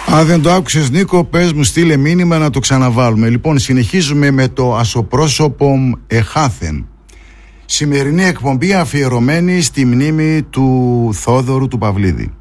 Αν δεν το άκουσες, Νίκο, πες μου, στείλε μήνυμα να το ξαναβάλουμε. Λοιπόν, συνεχίζουμε με το ασωπρόσωπον εχάθεν. Σημερινή εκπομπή αφιερωμένη στη μνήμη του Θόδωρου του Παυλίδη.